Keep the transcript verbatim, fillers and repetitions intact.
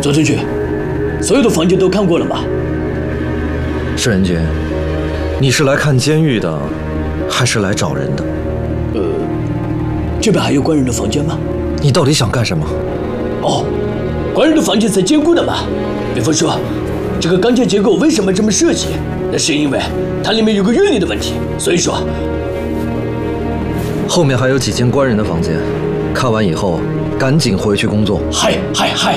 左村区，所有的房间都看过了吗？ 世人君，你是来看监狱的，还是来找人的？ 呃，这边还有官人的房间吗？ 你到底想干什么？ 哦，官人的房间才坚固的嘛。比方说，这个钢架结构为什么这么设计？那是因为它里面有个阅历的问题。所以说， 后面还有几间官人的房间，看完以后赶紧回去工作。 嗨嗨嗨！